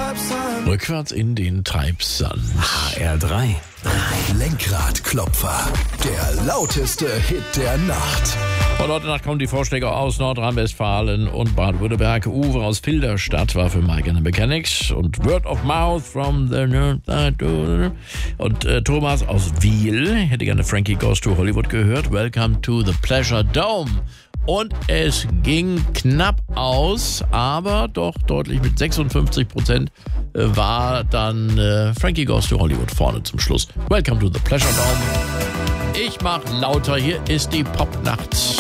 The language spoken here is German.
Rückwärts in den Treibsand. HR3. Lenkradklopfer. Der lauteste Hit der Nacht. Und heute Nacht kommen die Vorschläge aus Nordrhein-Westfalen und Baden-Württemberg. Uwe aus Filderstadt war für Mike and the Mechanics und Word of Mouth from the und Thomas aus Wiel hätte gerne Frankie Goes to Hollywood gehört. Welcome to the Pleasure Dome. Und es ging knapp aus, aber doch deutlich mit 56% war dann Frankie Goes to Hollywood vorne zum Schluss. Welcome to the Pleasure Dome. Ich mach lauter, hier ist die Popnacht.